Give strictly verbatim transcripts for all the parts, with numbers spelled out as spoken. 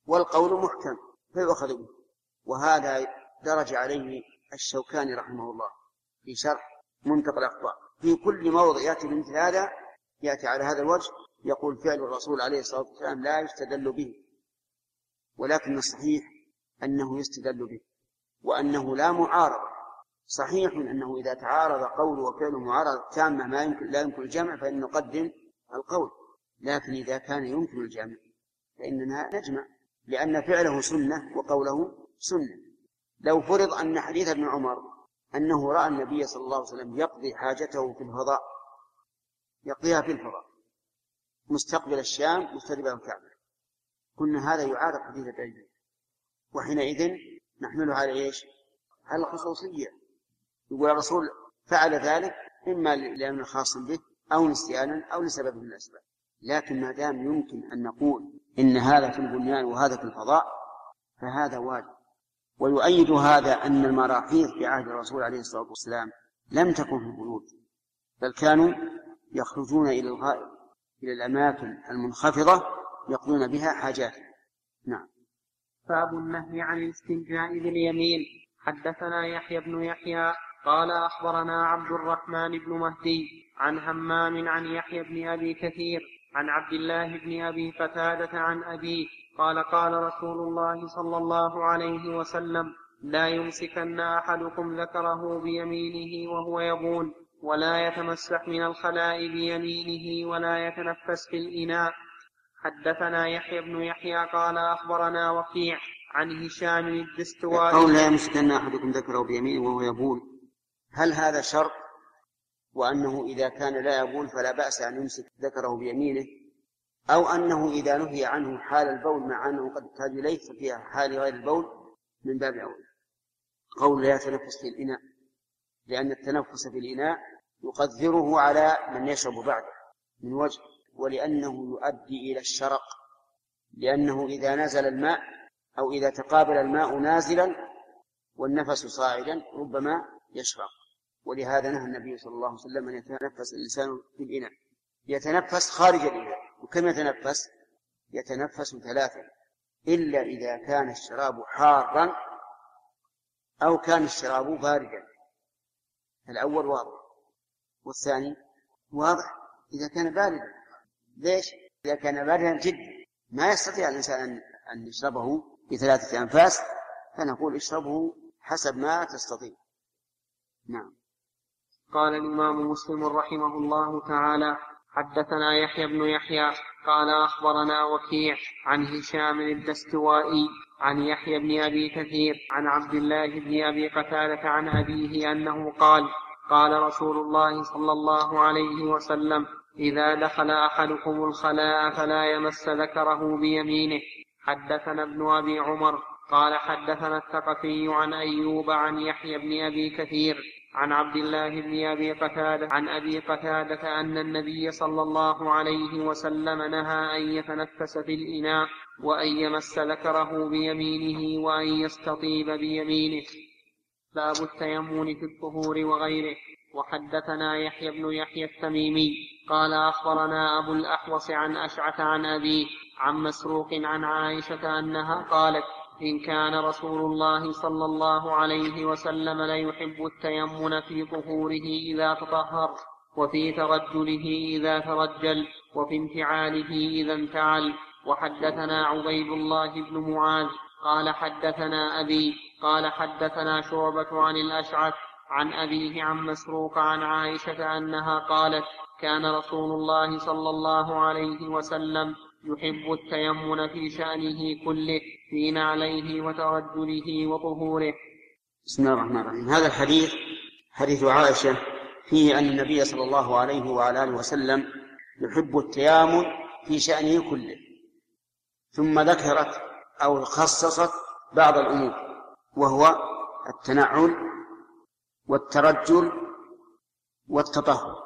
والقول محكم فيؤخذ به. وهذا درج عليه الشوكاني رحمه الله في شرح منتقى الأخبار، في كل موضع يأتي بمثل هذا يأتي على هذا الوجه يقول فعل الرسول عليه الصلاة والسلام لا يستدل به، ولكن الصحيح أنه يستدل به، وأنه لا معارضة. صحيح أنه إذا تعارض قول وفعل معارضة تامة ما يمكن لا يمكن الجمع فإن نقدم القول، لكن إذا كان يمكن الجمع فإننا نجمع، لأن فعله سنة وقوله سنة. لو فرض أن حديث ابن عمر أنه رأى النبي صلى الله عليه وسلم يقضي حاجته في الفضاء، يقضيها في الفضاء مستقبل الشام مستدبر الكعبة، كنا هذا يعارض حديث العلم، وحينئذ نحمله على إيش؟ على الخصوصية. يقول الرسول فعل ذلك إما لأمر خاص به أو نسيانا أو لسبب من الأسباب. لكن ما دام يمكن أن نقول إن هذا في البنيان وهذا في الفضاء فهذا واجب. ويؤيد هذا أن المراحيض في عهد الرسول عليه الصلاة والسلام لم تكن في البيوت، بل كانوا يخرجون إلى الغائط إلى الأماكن المنخفضة يقضون بها حاجات. نعم. باب النهي عن الاستنجاء باليمين. حدثنا يحيى بن يحيى قال أخبرنا عبد الرحمن بن مهدي عن همام عن يحيى بن أبي كثير عن عبد الله بن أبي قتادة عن أبيه قال قال رسول الله صلى الله عليه وسلم لا يمسكن أحدكم ذكره بيمينه وهو يبول، ولا يتمسح من الخلاء بيمينه، ولا يتنفس في الإناء. حدثنا يحيى بن يحيى قال أخبرنا وكيع عن هشام الدستوائي. قول لا يمسكن أحدكم ذكره بيمينه وهو يبول، هل هذا شرط وأنه إذا كان لا يبول فلا بأس أن يمسك ذكره بيمينه، أو أنه إذا نهي عنه حال البول مع أنه قد احتاج إليه ففيها حال غير البول من باب أولى؟ قول لا يتنفس في الإناء، لأن التنفس في الإناء يقدره على من يشرب بعده من وجه، ولأنه يؤدي إلى الشرق، لأنه إذا نزل الماء أو إذا تقابل الماء نازلا والنفس صاعدا ربما يشرق. ولهذا نهى النبي صلى الله عليه وسلم أن يتنفس الإنسان في الإناء، يتنفس خارج الإناء. وكم يتنفس؟ يتنفس ثلاثا، إلا إذا كان الشراب حارا أو كان الشراب باردا. الأول واضح، والثاني واضح إذا كان باردا. ليش؟ إذا كان باردا جدا ما يستطيع الإنسان أن يشربه بثلاثة أنفاس، فنقول اشربه حسب ما تستطيع. نعم. قال الإمام مسلم رحمه الله تعالى حدثنا يحيى بن يحيى قال أخبرنا وكيع عن هشام الدستوائي عن يحيى بن أبي كثير عن عبد الله بن أبي قتادة عن أبيه أنه قال قال رسول الله صلى الله عليه وسلم إذا دخل أحدكم الخلاء فلا يمس ذكره بيمينه. حدثنا ابن أبي عمر قال حدثنا الثقفي عن أيوب عن يحيى بن أبي كثير عن عبد الله بن أبي قتادة عن أبي قتادة أن النبي صلى الله عليه وسلم نهى أن يتنفس في الإناء وأن يمس ذكره بيمينه وأن يستطيب بيمينه. باب التيمم في الطهور وغيره. وحدثنا يحيى بن يحيى التميمي قال أخبرنا أبو الأحوص عن أشعث عن أبيه عن مسروق عن عائشة أنها قالت إن كان رسول الله صلى الله عليه وسلم ليحب التيمم في طهوره إذا تطهر، وفي ترجله إذا ترجل، وفي انفعاله إذا انفعل. وحدثنا عبيد الله بن معاذ قال حدثنا أبي قال حدثنا شعبة عن الأشعث عن أبيه عن مسروق عن عائشة أنها قالت كان رسول الله صلى الله عليه وسلم يحب التيمم في شأنه كله في نعليه وترجله وطهوره. بسم الله الرحمن الرحيم. هذا الحديث حديث عائشة فيه أن النبي صلى الله عليه وعلى آله وسلم يحب التيمم في شأنه كله، ثم ذكرت أو خصصت بعض الأمور وهو التنعل والترجل والتطهر.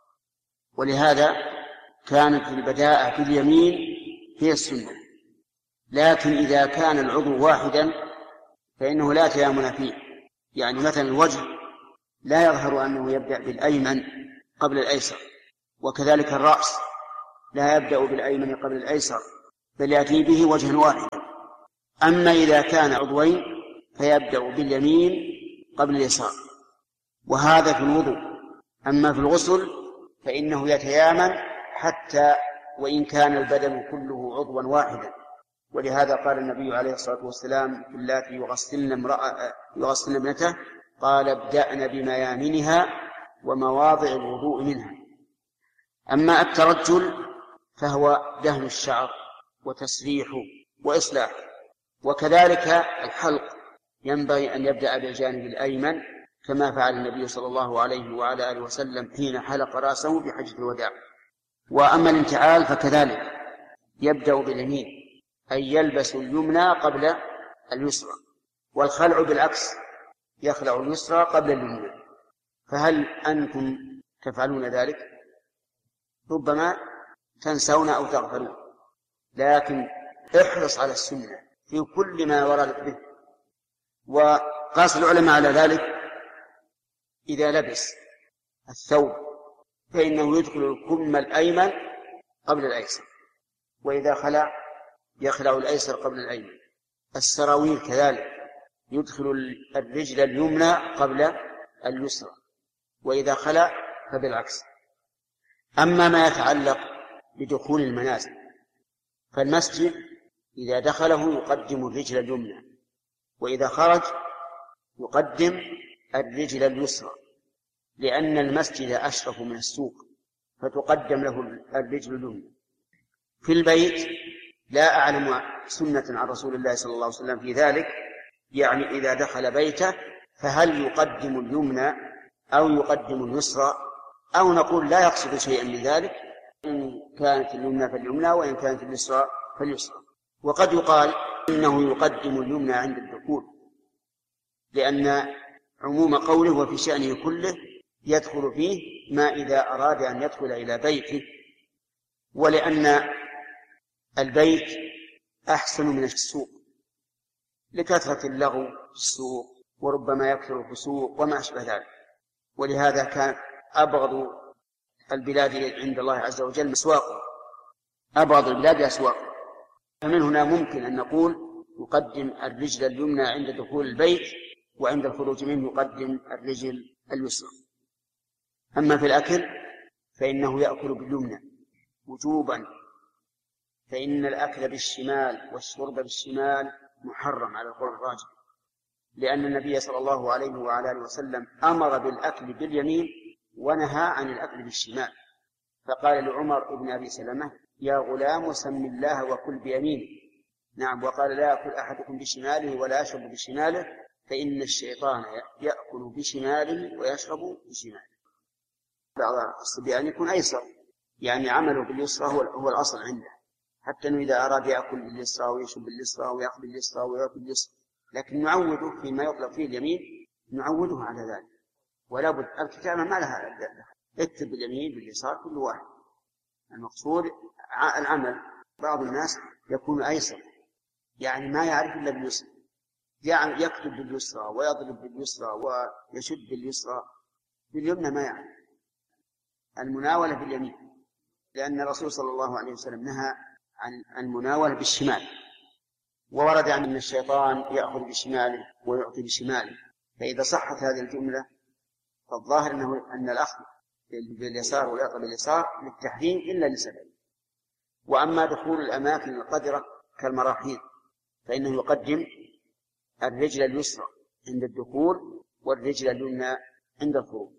ولهذا كانت البداءة في اليمين هي السنة، لكن إذا كان العضو واحدا فإنه لا تيامن فيه. يعني مثلا الوجه لا يظهر أنه يبدأ بالأيمن قبل الأيسر، وكذلك الرأس لا يبدأ بالأيمن قبل الأيسر، بل يأتي به وجها واحدا أما إذا كان عضوين فيبدأ باليمين قبل اليسار، وهذا في الوضوء. أما في الغسل فإنه يتيامن حتى وإن كان البدن كله عضوا واحدا، ولهذا قال النبي عليه الصلاة والسلام اللاتي يغسلن امرأة يغسلن ابنته قال ابدأن بميامنها ومواضع الوضوء منها. أما الترجل فهو دهن الشعر وتسريحه وإصلاحه، وكذلك الحلق ينبغي أن يبدأ بالجانب الأيمن كما فعل النبي صلى الله عليه وعلى آله وسلم حين حلق رأسه بحجة الوداع. وأما الانتعال فكذلك يبدأ باليمين، أي يلبس اليمنى قبل اليسرى، والخلع بالعكس يخلع اليسرى قبل اليمنى. فهل أنتم تفعلون ذلك؟ ربما تنسون أو تغفلون، لكن احرص على السنة في كل ما وردت به. وقاس العلماء على ذلك إذا لبس الثوب فإنه يدخل الكم الأيمن قبل الأيسر، وإذا خلع يخلع الأيسر قبل الأيمن. السراويل كذلك يدخل الرجل اليمنى قبل اليسرى، وإذا خلع فبالعكس. أما ما يتعلق بدخول المنازل فالمسجد إذا دخله يقدم الرجل اليمنى، وإذا خرج يقدم الرجل اليسرى، لأن المسجد أشرف من السوق فتقدم له الرجل اليمنى. في البيت لا أعلم سنة عن رسول الله صلى الله عليه وسلم في ذلك، يعني إذا دخل بيته فهل يقدم اليمنى أو يقدم اليسرى، أو نقول لا يقصد شيئا من ذلك، إن كانت اليمنى فاليمنى وإن كانت اليسرى فاليسرى. وقد يقال إنه يقدم اليمنى عند الدخول، لأن عموم قوله وفي شأنه كله يدخل فيه ما إذا أراد أن يدخل إلى بيته، ولأن البيت أحسن من السوق لكثرة اللغو في السوق وربما يكثر الفسوق وما أشبه ذلك. ولهذا كان أبغض البلاد عند الله عز وجل مسواقه، أبغض البلاد أسواقه. فمن هنا ممكن أن نقول يقدم الرجل اليمنى عند دخول البيت، وعند الخروج منه يقدم الرجل اليسرى. أما في الأكل فإنه يأكل باليمنى وجوبا، فإن الأكل بالشمال والشرب بالشمال محرم على القول الراجح، لأن النبي صلى الله عليه وعلى آله وسلم أمر بالأكل باليمين ونهى عن الأكل بالشمال. فقال لعمر بن أبي سلمة يا غلام سم الله وكل بيمينه. نعم، وقال لا يأكل أحدكم بشماله ولا يشرب بشماله، فإن الشيطان يأكل بشماله ويشرب بشماله. بعض الصبيان يكون أيسر، يعني عمله باليسرى هو الأصل عنده، حتى أنه إذا أراد يأكل باليسرى ويشرب باليسرى ويأكل باليسرى ويأكل باليسرى، لكن نعوده فيما يطلق فيه اليمين نعوده على ذلك. ولا بد الكتابة ما لها اكتب باليمين باليسار كل واحد، المقصود العمل. بعض الناس يكون أيسر، يعني ما يعرف إلا باليسرى، يعني يكتب باليسرى ويضرب باليسرى ويشد باليسرى، باليمنى ما يعرف. المناولة باليمين، لأن الرسول صلى الله عليه وسلم نهى عن المناولة بالشمال، وورد عن أن الشيطان يأخذ بشماله ويعطي بشماله. فإذا صحت هذه الجملة فالظاهر أنه أن الأخذ باليسار والإعطاء باليسار للتحريم إلا لسبب. وأما دخول الأماكن القذرة كالمراحيض فإنه يقدم الرجل اليسرى عند الدخول والرجل اليمنى عند الخروج.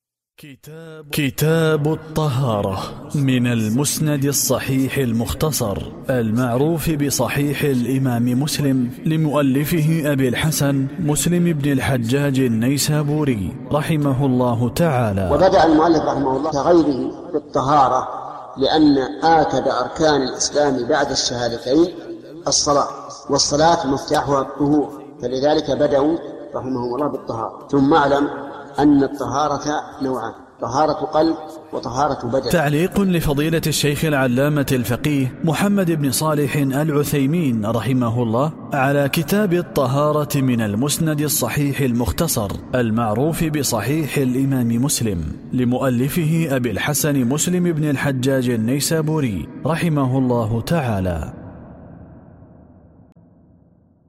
كتاب, كتاب الطهارة من المسند الصحيح المختصر المعروف بصحيح الإمام مسلم لمؤلفه أبي الحسن مسلم بن الحجاج النيسابوري رحمه الله تعالى. وبدأ المؤلف رحمه الله كغيره بالطهارة، لأن آكد أركان الإسلام بعد الشهادتين الصلاة، والصلاة مفتاحها الطهور، فلذلك بدأوا رحمهم الله بالطهارة. ثم أعلم أن الطهارة نوعان، طهارة قلب وطهارة بدن. تعليق لفضيلة الشيخ العلامة الفقيه محمد بن صالح العثيمين رحمه الله على كتاب الطهارة من المسند الصحيح المختصر المعروف بصحيح الإمام مسلم لمؤلفه أبي الحسن مسلم بن الحجاج النيسابوري رحمه الله تعالى.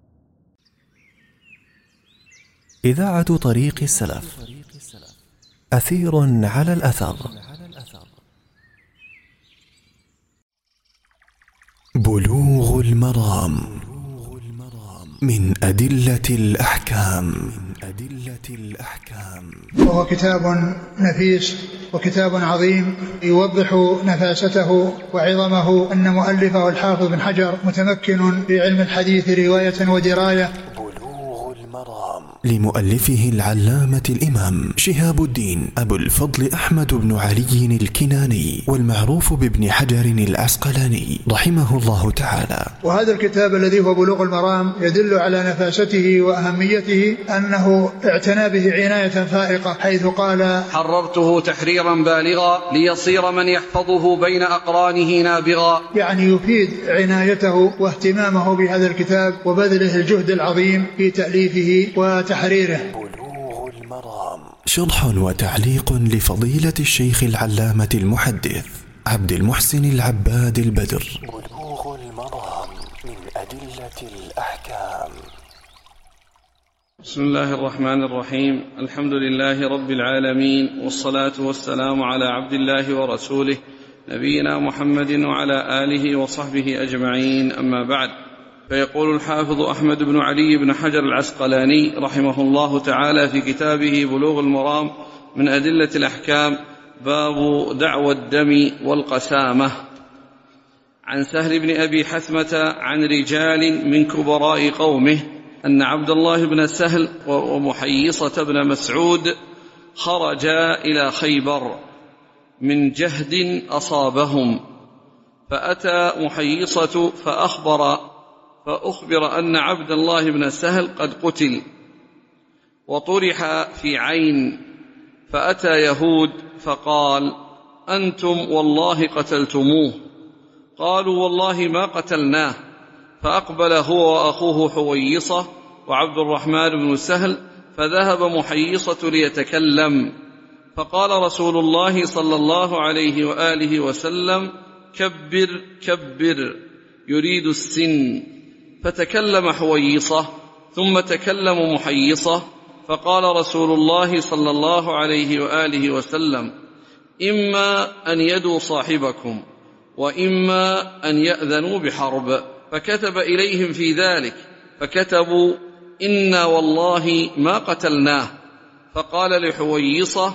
إذاعة طريق السلف، أثير على الأثر. بلوغ المرام من أدلة الأحكام. وهو كتاب نفيس وكتاب عظيم يوضح نفاسته وعظمه، أن مؤلفه الحافظ بن حجر متمكن في علم الحديث رواية ودراية. بلوغ المرام لمؤلفه العلامة الإمام شهاب الدين أبو الفضل أحمد بن علي الكناني، والمعروف بابن حجر العسقلاني رحمه الله تعالى. وهذا الكتاب الذي هو بلوغ المرام يدل على نفاسته وأهميته، أنه اعتنى به عناية فائقة، حيث قال: حررته تحريرا بالغا ليصير من يحفظه بين أقرانه نابغا. يعني يفيد عنايته واهتمامه بهذا الكتاب وبذله الجهد العظيم في تأليفه وتحريره. بلوغ المرام شرح وتعليق لفضيلة الشيخ العلامة المحدث عبد المحسن العباد البدر. بلوغ المرام من أدلة الأحكام. بسم الله الرحمن الرحيم. الحمد لله رب العالمين، والصلاة والسلام على عبد الله ورسوله نبينا محمد وعلى آله وصحبه أجمعين، أما بعد. فيقول الحافظ أحمد بن علي بن حجر العسقلاني رحمه الله تعالى في كتابه بلوغ المرام من أدلة الأحكام: باب دعوى الدم والقسامة. عن سهل بن أبي حثمة عن رجال من كبراء قومه أن عبد الله بن سهل ومحيصة بن مسعود خرجا إلى خيبر من جهد أصابهم، فأتى محيصة فأخبر فأخبر أن عبد الله بن سهل قد قتل وطرح في عين، فأتى يهود فقال: أنتم والله قتلتموه. قالوا: والله ما قتلناه. فأقبل هو وأخوه حويصة وعبد الرحمن بن سهل، فذهب محيصة ليتكلم، فقال رسول الله صلى الله عليه وآله وسلم: كبر كبر، يريد السن. فتكلم حويصة، ثم تكلم محيصة، فقال رسول الله صلى الله عليه وآله وسلم: إما أن يدوا صاحبكم، وإما أن يأذنوا بحرب. فكتب إليهم في ذلك، فكتبوا: إنا والله ما قتلناه. فقال لحويصة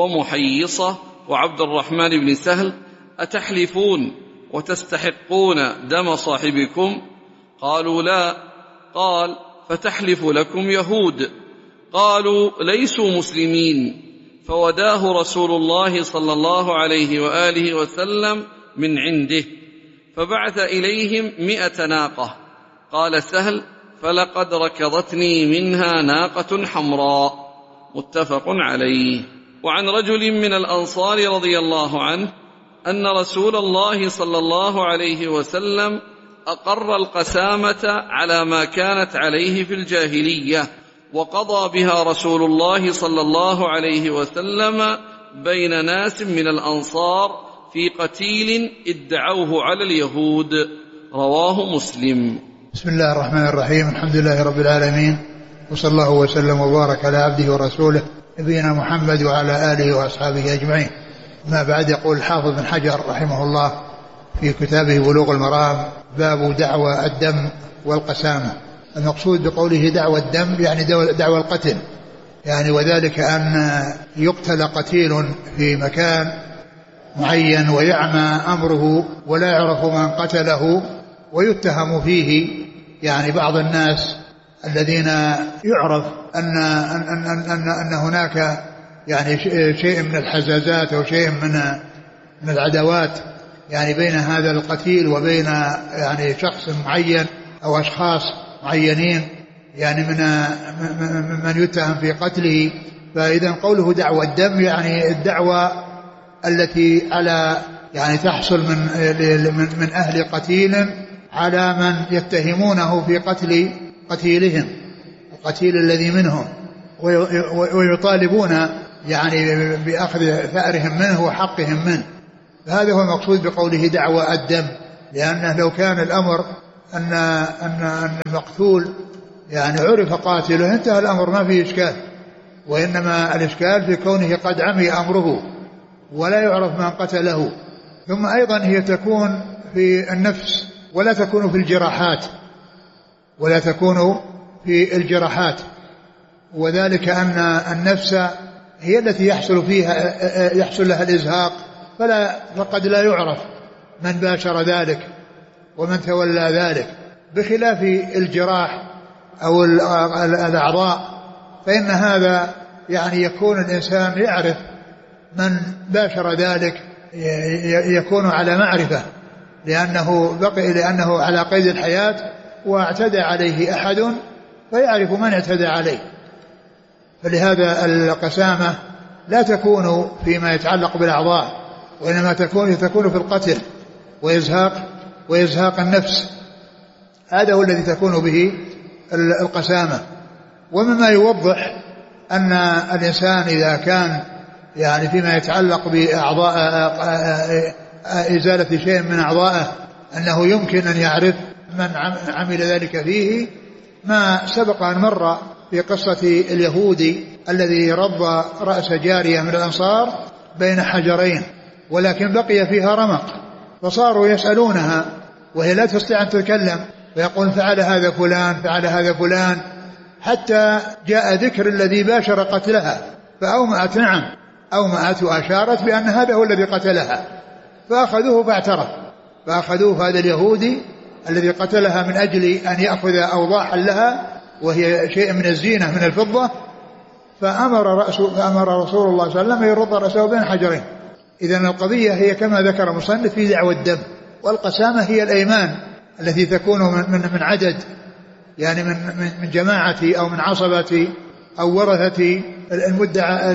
ومحيصة وعبد الرحمن بن سهل: أتحلفون وتستحقون دم صاحبكم؟ قالوا: لا. قال: فتحلف لكم يهود. قالوا: ليسوا مسلمين. فوداه رسول الله صلى الله عليه وآله وسلم من عنده، فبعث إليهم مئة ناقة. قال سهل: فلقد ركضتني منها ناقة حمراء. متفق عليه. وعن رجل من الأنصار رضي الله عنه أن رسول الله صلى الله عليه وسلم أقر القسامة على ما كانت عليه في الجاهلية، وقضى بها رسول الله صلى الله عليه وسلم بين ناس من الأنصار في قتيل ادعوه على اليهود. رواه مسلم. بسم الله الرحمن الرحيم. الحمد لله رب العالمين، وصلى الله وسلم وبارك على عبده ورسوله نبينا محمد وعلى آله وأصحابه أجمعين. ما بعد. يقول الحافظ بن حجر رحمه الله في كتابه بلوغ المرام: باب دعوى الدم والقسامة. المقصود بقوله دعوى الدم يعني دعوى القتل، يعني وذلك أن يقتل قتيل في مكان معين ويعمى أمره ولا يعرف من قتله، ويتهم فيه يعني بعض الناس الذين يعرف أن, أن, أن, أن, أن هناك يعني شيء من الحزازات أو شيء من, من العداوات يعني بين هذا القتيل وبين يعني شخص معين أو أشخاص معينين يعني من من يتهم في قتله. فإذا قوله دعوى الدم يعني الدعوة التي على يعني تحصل من من أهل قتيل على من يتهمونه في قتل قتيلهم، القتيل الذي منهم، ويطالبون يعني بأخذ ثأرهم منه وحقهم منه. هذا هو المقصود بقوله دعوى الدم، لأنه لو كان الأمر أن أن أن المقتول يعني عرف قاتله انتهى الأمر ما فيه إشكال، وإنما الإشكال في كونه قد عمي أمره ولا يعرف من قتله. ثم أيضا هي تكون في النفس ولا تكون في الجراحات، ولا تكون في الجراحات، وذلك أن النفس هي التي يحصل فيها يحصل لها الإزهاق، فلا فقد لا يعرف من باشر ذلك ومن تولى ذلك، بخلاف الجراح أو الأعضاء فإن هذا يعني يكون الإنسان يعرف من باشر ذلك، يكون على معرفة لأنه بقي لأنه على قيد الحياة واعتدى عليه أحد فيعرف من اعتدى عليه. فلهذا القسامة لا تكون فيما يتعلق بالأعضاء، وإنما تكون تكون في القتل وإزهاق وإزهاق النفس، هذا هو الذي تكون به القسامة. ومما يوضح أن الإنسان إذا كان يعني فيما يتعلق بأعضاء إزالة شيء من أعضائه أنه يمكن أن يعرف من عمل ذلك فيه ما سبق أن مر في قصة اليهودي الذي رض رأس جارية من الأنصار بين حجرين ولكن بقي فيها رمق، فصاروا يسألونها وهي لا تستطيع أن تتكلم، فيقول فعل هذا فلان فعل هذا فلان، حتى جاء ذكر الذي باشر قتلها فأومأت نعم أومأت وأشارت بأن هذا هو الذي قتلها، فأخذوه فاعترف، فأخذوه هذا اليهودي الذي قتلها من أجل أن يأخذ أوضاحا لها وهي شيء من الزينة من الفضة، فأمر, رأسه فأمر رسول الله صلى الله عليه وسلم يرد رأسه بين حجرين. إذن القضية هي كما ذكر المصنف في دعوى الدم. والقسامة هي الأيمان التي تكون من, من, من عدد يعني من, من جماعة أو من عصبة أو ورثة المدعى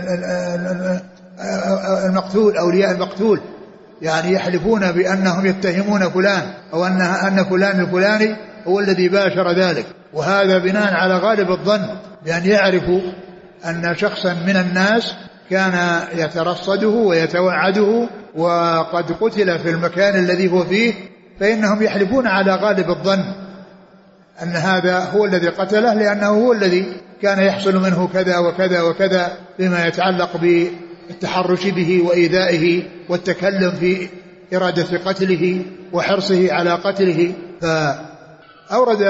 المقتول أولياء المقتول، يعني يحلفون بأنهم يتهمون فلان أو أن, أن فلان الفلاني هو الذي باشر ذلك، وهذا بناء على غالب الظن بأن يعرفوا أن شخصا من الناس كان يترصده ويتوعده وقد قتل في المكان الذي هو فيه، فإنهم يحلفون على غالب الظن أن هذا هو الذي قتله لأنه هو الذي كان يحصل منه كذا وكذا وكذا بما يتعلق بالتحرش به وإيذائه والتكلم في إرادة قتله وحرصه على قتله. فأورد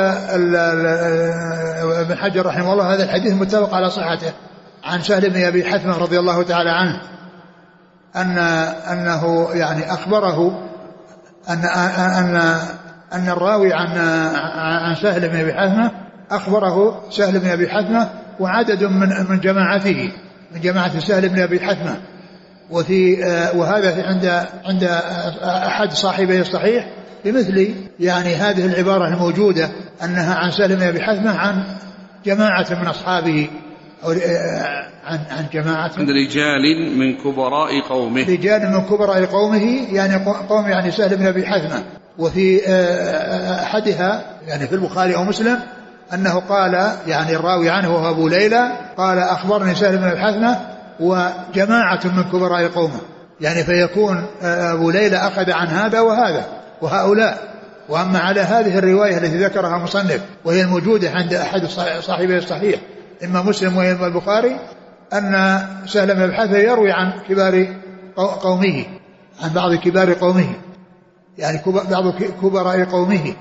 ابن حجر رحمه الله هذا الحديث متفق على صحته عن سهل بن أبي حثمة رضي الله تعالى عنه أن أنه يعني أخبره أن أن أن الراوي عن عن سهل بن أبي حثمة أخبره سهل بن أبي حثمة وعدد من من جماعته من جماعة سهل بن أبي حثمة، وفي وهذا عند عند أحد صاحبي الصحيح بمثل يعني هذه العبارة الموجودة أنها عن سهل بن أبي حثمة عن جماعة من أصحابه أو عن عن جماعة عند رجال من كبراء قومه رجال من كبراء قومه يعني قوم يعني سهل بن أبي حثمة. وفي أحدها يعني في البخاري أو مسلم أنه قال يعني الراوي عنه وهو أبو ليلى قال أخبرني سهل بن أبي حثمة وجماعة من كبراء قومه، يعني فيكون أبو ليلى أخذ عن هذا وهذا وهؤلاء. وأما على هذه الرواية التي ذكرها مصنف وهي الموجودة عند أحد صاحبي الصحيح إما مسلم وإما البخاري أن سهل بن أبي حثمة يروي عن كبار قومه عن بعض كبار قومه يعني بعض كبراء قومه.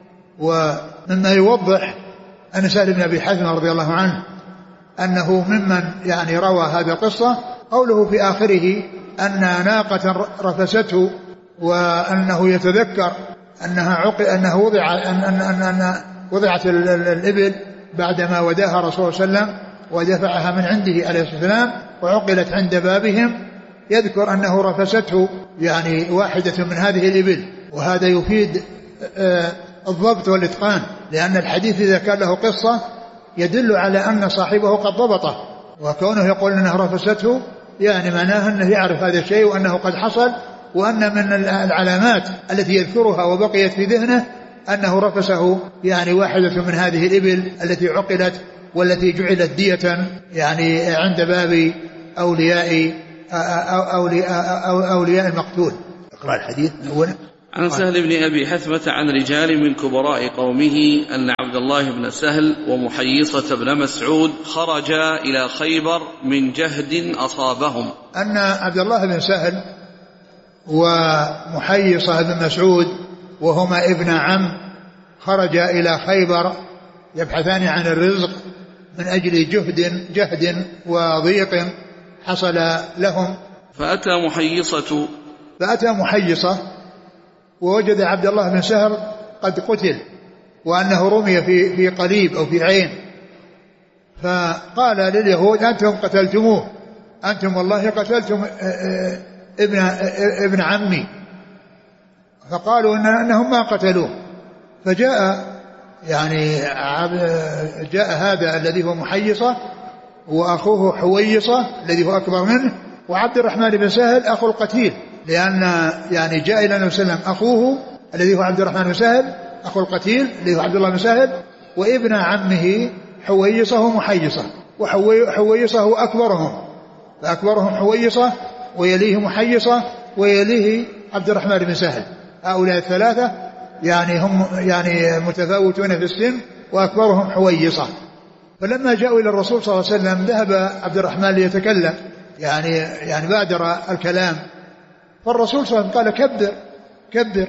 ومما يوضح أن سهل بن أبي حثمة رضي الله عنه أنه ممن يعني روى هذا القصة قوله في آخره أن ناقة رفسته وأنه يتذكر أنها عقل أنه وضع أن أن أن أن وضعت الإبل بعدما وداها رسول صلى الله عليه وسلم ودفعها من عنده عليه الصلاة والسلام وعقلت عند بابهم، يذكر أنه رفسته يعني واحدة من هذه الإبل، وهذا يفيد الضبط والإتقان، لأن الحديث إذا كان له قصة يدل على أن صاحبه قد ضبطه، وكونه يقول أنه رفسته يعني معناه أنه يعرف هذا الشيء وأنه قد حصل، وأن من العلامات التي يذكرها وبقيت في ذهنه أنه رفسه يعني واحدة من هذه الإبل التي عقلت والتي جعلت دية يعني عند باب أولياء أولياء, أولياء المقتول. اقرأ الحديث أولا. عن سهل بن أبي حثمة عن رجال من كبراء قومه أن عبد عبد الله بن سهل ومحيصة بن مسعود خرجا إلى خيبر من جهد أصابهم. أن عبد الله بن سهل ومحيصة بن مسعود وهما ابن عم خرجا إلى خيبر يبحثان عن الرزق من أجل جهد جهد وضيق حصل لهم. فأتى محيصة فأتى محيصة ووجد عبد الله بن سهل قد قتل وأنه رمي في في قليب أو في عين، فقال لليهود أنتم قتلتموه، أنتم والله قتلتم ابن ابن عمي، فقالوا إن أنهم ما قتلوه. فجاء يعني جاء هذا الذي هو محيصة وأخوه حويصة الذي هو أكبر منه وعبد الرحمن بن سهل أخو القتيل، لأن يعني جاء إلى النبي صلى الله عليه وسلم أخوه الذي هو عبد الرحمن بن سهل أخو القتيل الذي هو عبد الله بن سهل وابن عمه حويصة ومحيصة، وحويصة هو أكبرهم، فأكبرهم حويصة ويليه محيصة ويليه عبد الرحمن بن سهل. هؤلاء الثلاثة يعني هم يعني متفاوتون في السن وأكبرهم حويصة. فلما جاءوا إلى الرسول صلى الله عليه وسلم ذهب عبد الرحمن ليتكلم يعني يعني بادر الكلام، فالرسول صلى الله عليه وسلم قال كبر كبر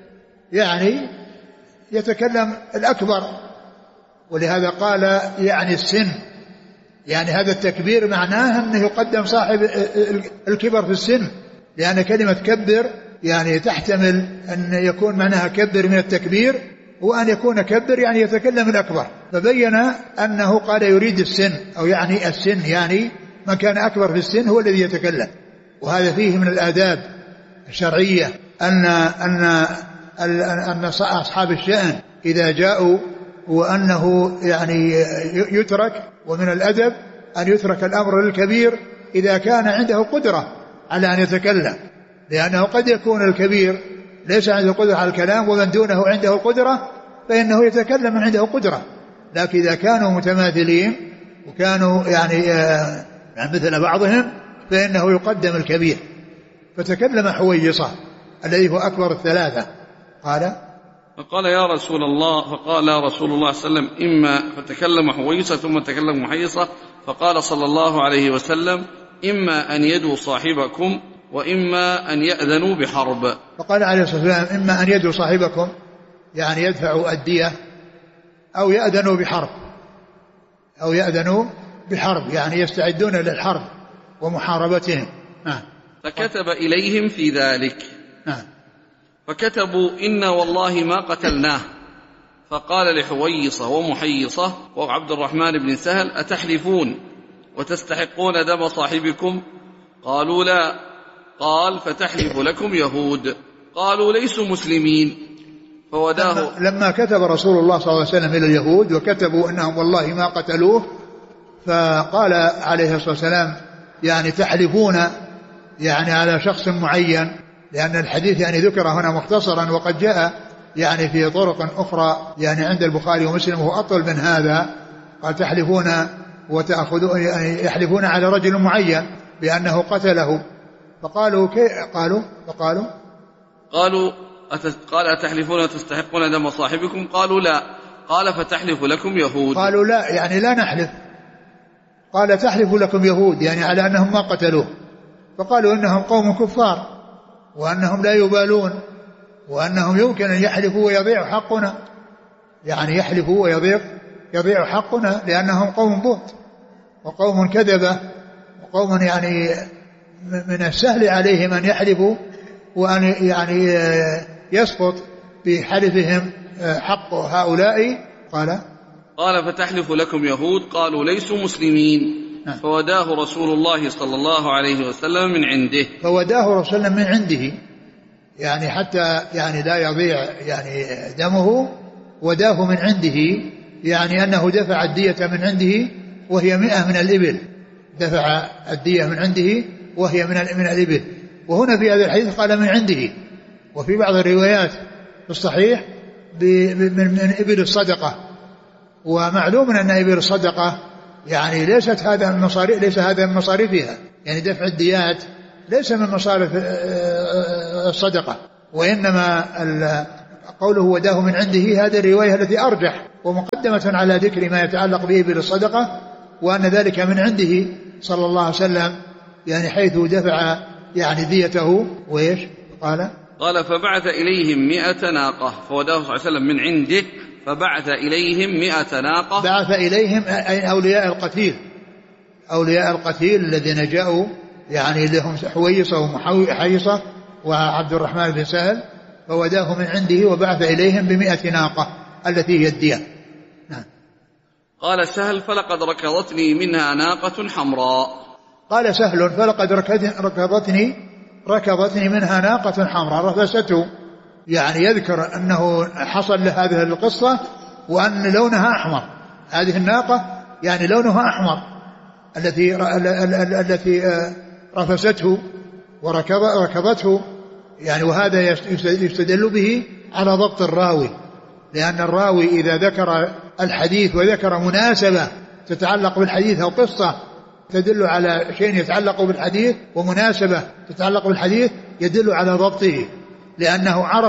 يعني يتكلم الأكبر، ولهذا قال يعني السن، يعني هذا التكبير معناه أنه يقدم صاحب الكبر في السن، لأن كلمة كبر يعني تحتمل أن يكون معناها كبر من التكبير وأن يكون كبر يعني يتكلم الأكبر، فبين أنه قال يريد السن أو يعني السن يعني من كان أكبر في السن هو الذي يتكلم. وهذا فيه من الآداب الشرعية أن أن أن أصحاب الشأن إذا جاءوا وأنه يعني يترك، ومن الأدب أن يترك الأمر للكبير إذا كان عنده قدرة على أن يتكلم، لأنه قد يكون الكبير ليس عنده قدرة على الكلام ومن دونه عنده القدرة فإنه يتكلم من عنده قدرة، لكن إذا كانوا متماثلين وكانوا يعني مثل بعضهم فإنه يقدم الكبير. فتكلم حويصة الذي هو أكبر الثلاثة قال فقال يا رسول الله فقال رسول الله صلى الله عليه وسلم إما فتكلم حويصة ثم تكلم محيصة، فقال صلى الله عليه وسلم إما أن يدوا صاحبكم وإما أن يأذنوا بحرب. فقال عليه الصلاة والسلام إما أن يدوا صاحبكم يعني يدفعوا الدية أو يأذنوا بحرب أو يأذنوا بحرب يعني يستعدون للحرب ومحاربتهم. آه. فكتب إليهم في ذلك. آه. فكتبوا إنا والله ما قتلناه. فقال لحويصة ومحيصة وعبد الرحمن بن سهل أتحلفون وتستحقون دم صاحبكم؟ قالوا لا. قال فتحلف لكم يهود. قالوا ليسوا مسلمين. فوداه لما, لما كتب رسول الله صلى الله عليه وسلم إلى اليهود وكتبوا أنهم والله ما قتلوه، فقال عليه الصلاة والسلام يعني تحلفون يعني على شخص معين، لأن الحديث يعني ذكر هنا مختصرا وقد جاء يعني في طرق أخرى يعني عند البخاري ومسلم وهو أطول من هذا. قال تحلفون وتأخذون يعني يحلفون على رجل معين بأنه قتله. فقالوا كي قالوا فقالوا قالوا قال أتحلفون وتستحقون دم صاحبكم؟ قالوا لا. قال فتحلف لكم يهود. قالوا لا يعني لا نحلف. قال تحلف لكم يهود يعني على أنهم ما قتلوه. فقالوا إنهم قوم كفار وأنهم لا يبالون وأنهم يمكن أن يحلفوا ويضيعوا حقنا، يعني يحلفوا ويضيع يضيع حقنا لأنهم قوم بهت وقوم كذبة وقوم يعني من السهل عليهم أن يحلفوا وأن يعني يسقط بحلفهم حق هؤلاء. قال قال فتحلف لكم يهود. قالوا ليسوا مسلمين. فوداه رسول الله صلى الله عليه وسلم من عنده. فوداه رسول الله من عنده يعني حتى يعني لا يضيع يعني دمه، وداه من عنده يعني أنه دفع الدية من عنده وهي مئة من الإبل، دفع الدية من عنده وهي من من الإبل. وهنا في هذا الحديث قال من عنده، وفي بعض الروايات في الصحيح من إبل الصدقة. ومعلوم أن إبل الصدقة يعني ليست هذا من مصاريف ليس هذا من مصاريفها، يعني دفع الديات ليس من مصاريف الصدقة، وإنما قوله وداه من عنده هذه الرواية التي أرجح ومقدمة على ذكر ما يتعلق به بالصدقة، وأن ذلك من عنده صلى الله عليه وسلم، يعني حيث دفع يعني ديته. وإيش قال؟ قال فبعث إليهم مئة ناقة، فوداه صلى الله عليه وسلم من عنده فبعث إليهم مئة ناقة. بعث إليهم أي أولياء القتيل، أولياء القتيل الذين جاءوا يعني لهم حويصة ومحيصة وعبد الرحمن بن سهل، فوداه من عنده وبعث إليهم بمئة ناقة التي هي الدية. نعم. قال سهل فلقد ركضتني منها ناقة حمراء. قال سهل فلقد ركضتني ركضتني منها ناقة حمراء، رفسته، يعني يذكر أنه حصل له هذه القصة وأن لونها أحمر. هذه الناقة يعني لونها أحمر التي التي رفسته وركضته، يعني وهذا يستدل به على ضبط الراوي، لأن الراوي إذا ذكر الحديث وذكر مناسبة تتعلق بالحديث أو قصة تدل على شيء يتعلق بالحديث ومناسبة تتعلق بالحديث يدل على ضبطه، لأنه عرف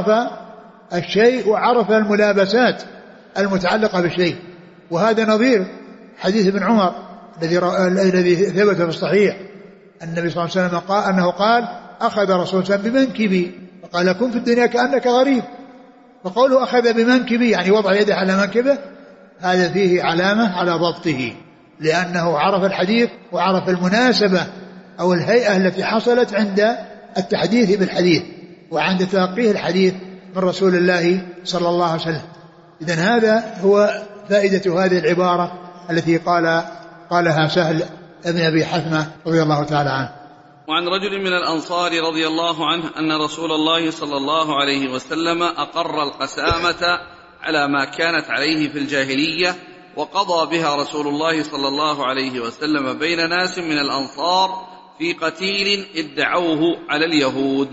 الشيء وعرف الملابسات المتعلقة بالشيء. وهذا نظير حديث ابن عمر الذي الذي ثبت في الصحيح، النبي صلى الله عليه وسلم قال أنه قال أخذ رسول الله بمنكبي فقال كن في الدنيا كأنك غريب، فقوله أخذ بمنكبي يعني وضع يده على منكبه، هذا فيه علامة على ضبطه، لأنه عرف الحديث وعرف المناسبة أو الهيئة التي حصلت عند التحديث بالحديث وعند تلقيه الحديث من رسول الله صلى الله عليه وسلم. إذن هذا هو فائدة هذه العبارة التي قال قالها سهل ابن أبي حثمة رضي الله تعالى عنه. وعن رجل من الأنصار رضي الله عنه أن رسول الله صلى الله عليه وسلم أقر القسامة على ما كانت عليه في الجاهلية، وقضى بها رسول الله صلى الله عليه وسلم بين ناس من الأنصار في قتيل ادعوه على اليهود.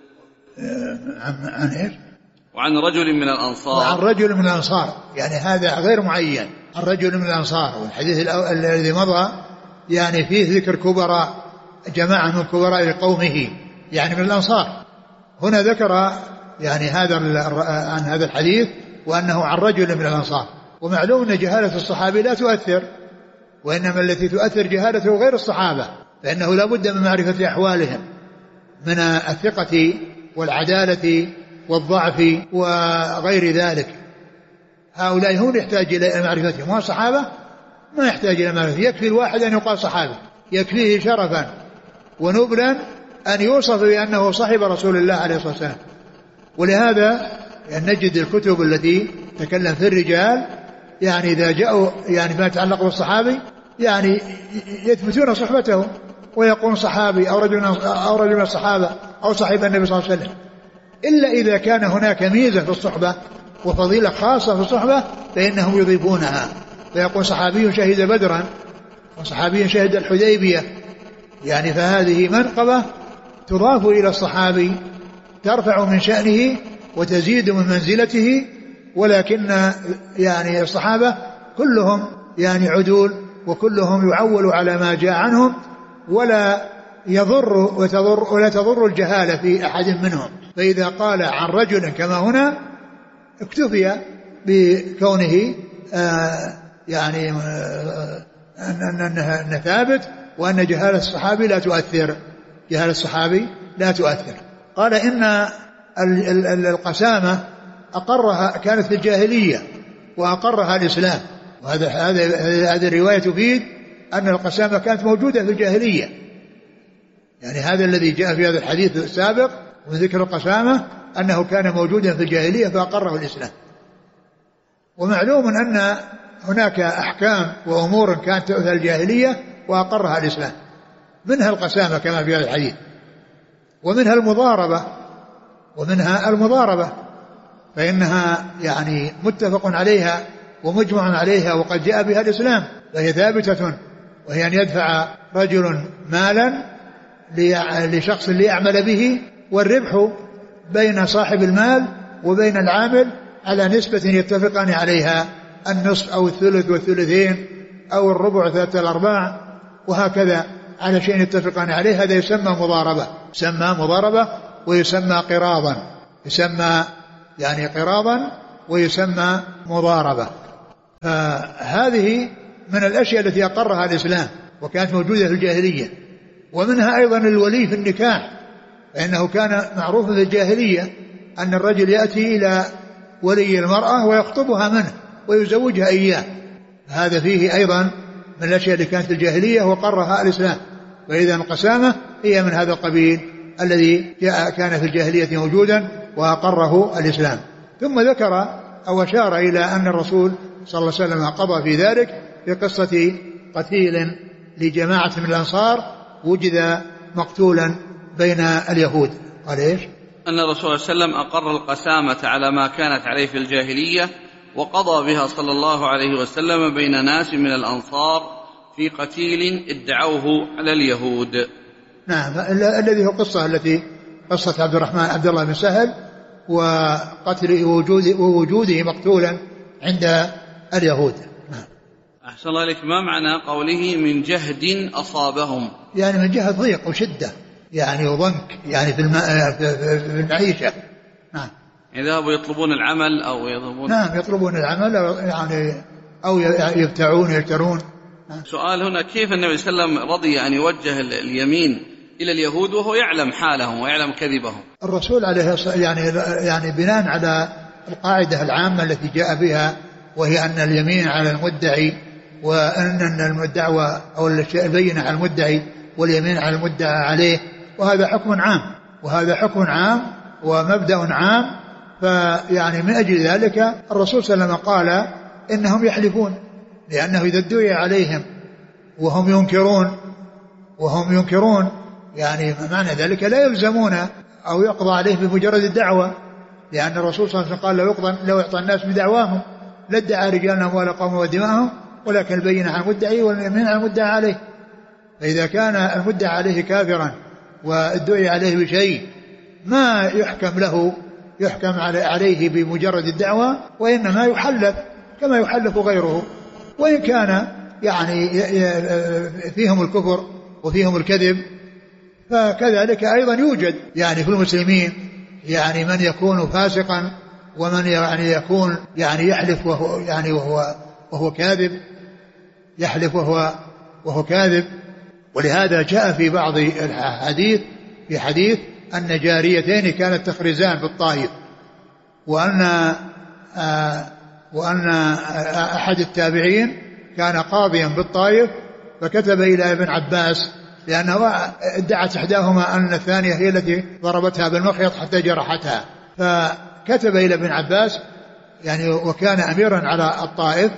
عن إيش؟ وعن رجل من الأنصار. وعن رجل من الأنصار، يعني هذا غير معين، عن رجل من الأنصار. والحديث الذي مضى يعني فيه ذكر كبراء جماعة من كبراء قومه يعني من الأنصار. هنا ذكر يعني هذا عن هذا الحديث وأنه عن رجل من الأنصار. ومعلوم أن جهالة الصحابي لا تؤثر، وإنما التي تؤثر جهالته غير الصحابة، فإنه لا بد من معرفة أحوالهم من الثقة والعدالة والضعف وغير ذلك. هؤلاء هم يحتاج إلى معرفتهم، والصحابة ما يحتاج إلى معرفتهم. يكفي الواحد أن يقال صحابي، يكفيه شرفا ونبلا أن يوصف بأنه صاحب رسول الله عليه الصلاة والسلام. ولهذا يعني نجد الكتب التي تكلم في الرجال يعني إذا جاءوا يعني ما يتعلق بالصحابي يعني يثبتون صحبته ويقول صحابي أو رجل أو رجل من الصحابة أو صاحب النبي صلى الله عليه وسلم، إلا إذا كان هناك ميزة في الصحبة وفضيلة خاصة في الصحبة فإنهم يضيفونها، فيقول صحابي شهد بدرا وصحابي شهد الحديبية، يعني فهذه منقبة تضاف إلى الصحابي ترفع من شأنه وتزيد من منزلته. ولكن يعني الصحابة كلهم يعني عدول وكلهم يعول على ما جاء عنهم، ولا يضر وتضر ولا تضر الجهالة في أحد منهم. فإذا قال عن رجل كما هنا اكتفي بكونه آه يعني آه أنه ثابت، وأن جهالة الصحابي لا تؤثر، جهالة الصحابي لا تؤثر. قال إن القسامة أقرها كانت في الجاهلية وأقرها الإسلام، وهذا هذه الرواية تفيد أن القسامة كانت موجودة في الجاهلية، يعني هذا الذي جاء في هذا الحديث السابق وذكر القسامة أنه كان موجودا في الجاهلية فأقره الإسلام. ومعلوم أن هناك أحكام وأمور كانت في الجاهلية وأقرها الإسلام، منها القسامة كما في هذا الحديث، ومنها المضاربة ومنها المضاربة فإنها يعني متفق عليها ومجمع عليها وقد جاء بها الإسلام، فهي ثابتة، وهي أن يدفع رجل مالا لشخص ليعمل به، والربح بين صاحب المال وبين العامل على نسبة يتفقان عليها، النصف أو الثلث والثلثين أو الربع ثلاثة الأرباع وهكذا على شيء يتفقان عليه. هذا يسمى مضاربة، يسمى مضاربة ويسمى قراضا، يسمى يعني قراضا ويسمى مضاربة. فهذه من الأشياء التي أقرها الإسلام وكانت موجودة في الجاهلية. ومنها أيضا الولي في النكاح، فإنه كان معروفا في الجاهلية أن الرجل يأتي إلى ولي المرأة ويخطبها منه ويزوجها إياه. هذا فيه أيضا من الأشياء التي كانت في الجاهلية وقرها الإسلام. وإذا القسامة هي من هذا القبيل الذي جاء كان في الجاهلية موجودا وأقره الإسلام. ثم ذكر أو أشار إلى أن الرسول صلى الله عليه وسلم قضى في ذلك في قصة قتيل لجماعة من الأنصار وجد مقتولا بين اليهود. قال إيش؟ أن الرسول صلى الله عليه وسلم أقر القسامة على ما كانت عليه في الجاهلية وقضى بها صلى الله عليه وسلم بين ناس من الأنصار في قتيل ادعوه على اليهود. نعم، الذي هو قصة التي قصة عبد الرحمن عبد الله بن سهل وقتله ووجوده, ووجوده مقتولا عند اليهود. نعم. أحسن الله إليك، ما معنى قوله من جهد أصابهم؟ يعني من جهة ضيق وشدة يعني وضنك يعني في, في المعيشة. نعم. يذهبوا يطلبون العمل أو يطلبون نعم يطلبون العمل يعني أو يبتعون يشترون. نعم. سؤال هنا، كيف النبي صلى الله عليه وسلم رضي أن يوجه اليمين إلى اليهود وهو يعلم حالهم ويعلم كذبهم؟ الرسول عليه يعني يعني بناء على القاعدة العامة التي جاء بها، وهي أن اليمين على المدعي وأن الدعوة أو البينة على المدعي واليمين على المدعى عليه، وهذا حكم عام وهذا حكم عام ومبدأ عام. فيعني من أجل ذلك الرسول صلى الله عليه وسلم قال إنهم يحلفون، لأنه إذا ادعي عليهم وهم ينكرون وهم ينكرون يعني معنى ذلك لا يلزمون أو يقضى عليه بمجرد الدعوة، لأن الرسول صلى الله عليه وسلم قال لو يقضى, لو يعطى الناس بدعواهم لادعى رجالنا أموال قوم ودماءهم ولكن البينة على المدعي واليمين على المدعى عليه. فإذا كان المدعى عليه كافرا وادعي عليه بشيء ما يحكم له يحكم عليه بمجرد الدعوة، وإنما يحلف كما يحلف غيره، وإن كان يعني فيهم الكفر وفيهم الكذب. فكذلك أيضا يوجد يعني في المسلمين يعني من يكون فاسقا ومن يعني يكون يعني يحلف وهو يعني وهو وهو كاذب يحلف وهو وهو كاذب. ولهذا جاء في بعض الحديث في حديث أن جاريتين كانت تخرزان بالطائف، وأن آه وأن أحد التابعين كان قاضيا بالطائف فكتب إلى ابن عباس، لأنه ادعت إحداهما أن الثانية هي التي ضربتها بالمخيط حتى جرحتها، فكتب إلى ابن عباس يعني وكان أميرا على الطائف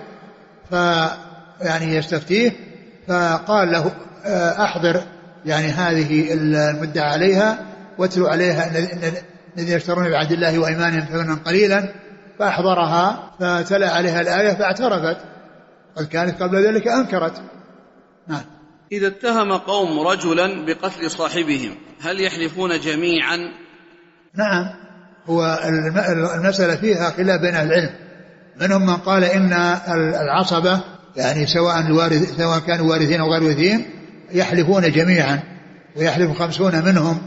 فيعني يستفتيه، فقال له أحضر يعني هذه المدعى عليها واتلو عليها الذين يشترون بعهد الله وإيمانهم ثمنا قليلا، فأحضرها فتلا عليها الآية فاعترفت، قد كانت قبل ذلك أنكرت. نعم. إذا اتهم قوم رجلا بقتل صاحبهم هل يحلفون جميعا؟ نعم، هو المسألة فيها خلاف بين العلم، منهم من قال إن العصبة يعني سواء الوارث سواء كانوا وارثين أو غير وارثين يحلفون جميعا ويحلف خمسون منهم.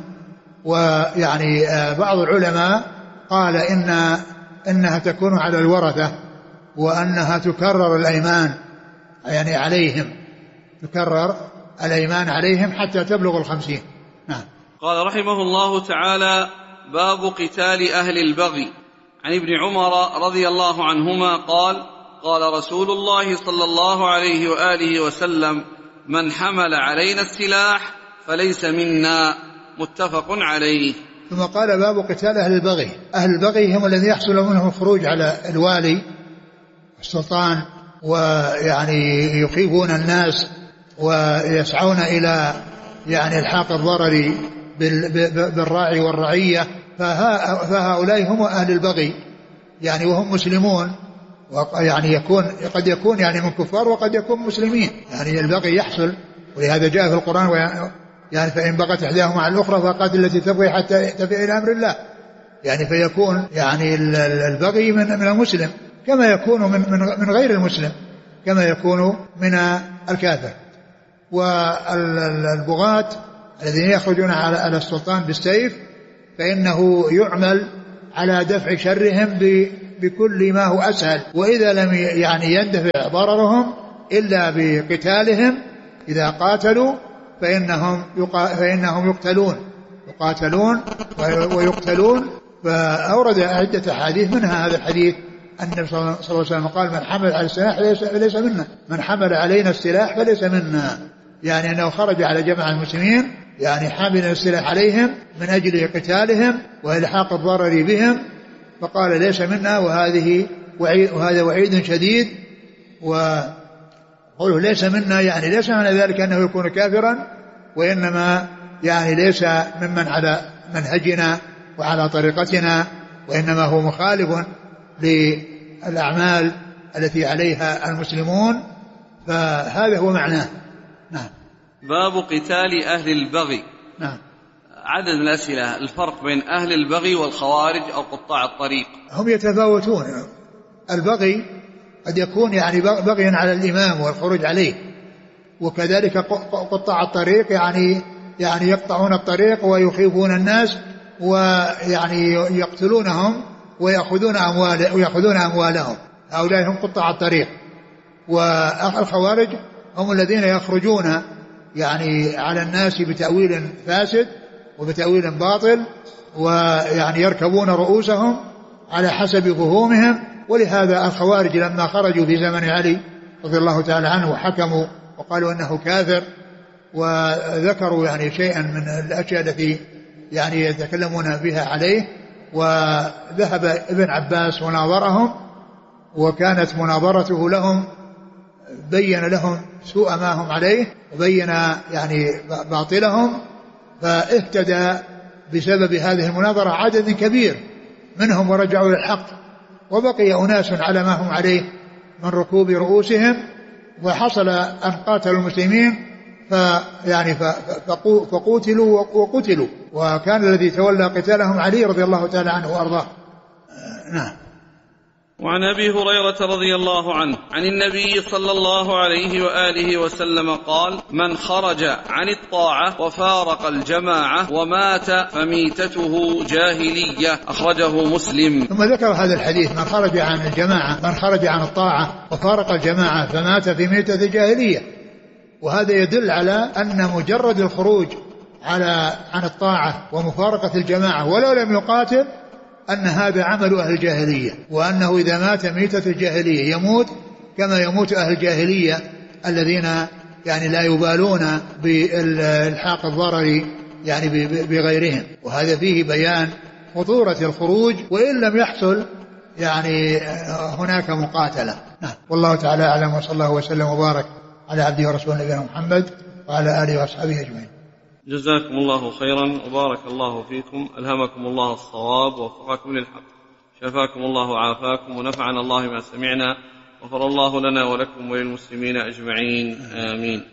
ويعني بعض العلماء قال إن إنها تكون على الورثة وأنها تكرر الأيمان يعني عليهم تكرر الأيمان عليهم حتى تبلغ الخمسين. نعم. قال رحمه الله تعالى: باب قتال أهل البغي. عن ابن عمر رضي الله عنهما قال: قال رسول الله صلى الله عليه وآله وسلم: من حمل علينا السلاح فليس منا. متفق عليه. ثم قال: باب قتال أهل البغي. أهل البغي هم الذين يحصل منهم الخروج على الوالي السلطان ويعني يخيفون الناس ويسعون إلى يعني الحاق الضرر بالراعي والرعية، فهؤلاء هم أهل البغي يعني وهم مسلمون، يعني يكون قد يكون يعني من كفار وقد يكون مسلمين، يعني البغي يحصل. ولهذا جاء في القرآن يعني فإن بغت إحداهما على الأخرى فقاتل التي تبغي حتى تفيء إلى أمر الله، يعني فيكون يعني البغي من من المسلم كما يكون من من غير المسلم كما يكون من الكافر. والبغاة الذين يخرجون على السلطان بالسيف فإنه يعمل على دفع شرهم بكل ما هو أسهل. وإذا لم يعني يندفع ضررهم إلا بقتالهم إذا قاتلوا فإنهم, فإنهم يقتلون يقاتلون ويقتلون. فأورد عدة حديث منها هذا الحديث أن النبي صلى الله عليه وسلم قال من حمل على السلاح فليس منا من حمل علينا السلاح فليس منا، يعني أنه خرج على جماعة المسلمين يعني حامل السلاح عليهم من أجل قتالهم وإلحاق الضرر بهم، فقال ليس منا. وهذه وعيد وهذا وعيد شديد. وقوله ليس منا يعني ليس معنى ذلك أنه يكون كافرا، وإنما يعني ليس ممن على منهجنا وعلى طريقتنا، وإنما هو مخالف للأعمال التي عليها المسلمون. فهذا هو معناه. نعم. باب قتال أهل البغي. نعم. عدد الأسئلة: الفرق بين أهل البغي والخوارج أو قطاع الطريق. هم يتفاوتون. البغي قد يكون يعني بغيا على الإمام والخروج عليه، وكذلك قطاع الطريق يعني يعني يقطعون الطريق ويخيفون الناس ويعني يقتلونهم ويأخذون أموال ويأخذون أموالهم. هؤلاء هم قطاع الطريق. والخوارج هم الذين يخرجون يعني على الناس بتأويل فاسد وبتأويل باطل، ويعني يركبون رؤوسهم على حسب فهومهم. ولهذا الخوارج لما خرجوا في زمن علي رضي الله تعالى عنه وحكموا وقالوا أنه كافر، وذكروا يعني شيئا من الأشياء التي يعني يتكلمون بها عليه، وذهب ابن عباس وناظرهم، وكانت مناظرته لهم بين لهم سوء ما هم عليه وبين يعني باطلهم، فاهتدى بسبب هذه المناظرة عدد كبير منهم ورجعوا للحق، وبقي أناس على ما هم عليه من ركوب رؤوسهم. وحصل أن قاتلوا المسلمين فيعني فقوتلوا وقتلوا، وكان الذي تولى قتالهم علي رضي الله تعالى عنه وأرضاه. نعم. وعن أبي هريرة رضي الله عنه عن النبي صلى الله عليه وآله وسلم قال: من خرج عن الطاعة وفارق الجماعة ومات فميتته جاهلية. أخرجه مسلم. ثم ذكر هذا الحديث: من خرج عن الجماعة من خرج عن الطاعة وفارق الجماعة فمات في ميتة جاهلية. وهذا يدل على أن مجرد الخروج على عن الطاعة ومفارقة الجماعة ولو لم يقاتل أن هذا عمل أهل الجاهلية، وأنه إذا مات ميتة الجاهلية يموت كما يموت أهل الجاهلية الذين يعني لا يبالون بالحاق الضرر يعني بغيرهم. وهذا فيه بيان خطورة الخروج وإن لم يحصل يعني هناك مقاتلة. نعم. والله تعالى أعلم، وصلى الله وسلم وبارك على عبده ورسوله نبينا محمد وعلى آله وأصحابه أجمعين. جزاكم الله خيرا وبارك الله فيكم، ألهمكم الله الصواب ووفقكم للحق، شفاكم الله وعافاكم، ونفعنا الله ما سمعنا، غفر الله لنا ولكم وللمسلمين أجمعين، آمين.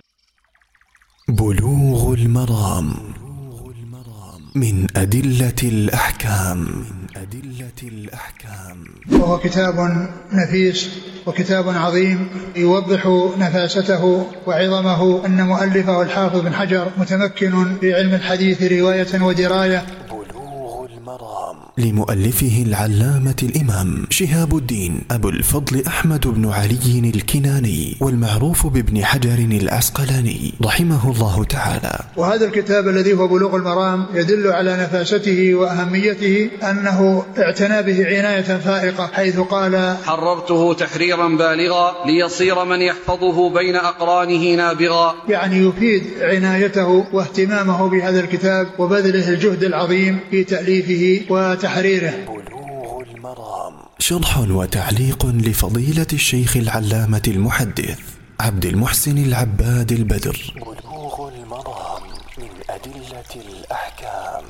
بلوغ المرام من أدلة الأحكام. أدلة الأحكام. وهو كتاب نفيس وكتاب عظيم يوضح نفاسته وعظمه. أن مؤلفه الحافظ بن حجر متمكن في علم الحديث رواية ودراية. بلوغ المرام لمؤلفه العلامة الإمام شهاب الدين أبو الفضل أحمد بن علي الكناني، والمعروف بابن حجر العسقلاني رحمه الله تعالى. وهذا الكتاب الذي هو بلوغ المرام يدل على نفاسته وأهميته، أنه اعتنى به عناية فائقة، حيث قال: حررته تحريرا بالغا ليصير من يحفظه بين أقرانه نابغا. يعني يفيد عنايته واهتمامه بهذا الكتاب وبذله الجهد العظيم في تأليفه وتحريره. بلوغ المرام شرح وتعليق لفضيلة الشيخ العلامة المحدث عبد المحسن العباد البدر. بلوغ المرام من أدلة الأحكام.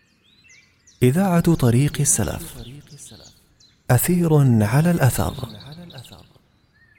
إذاعة طريق السلف، أثير على الأثر.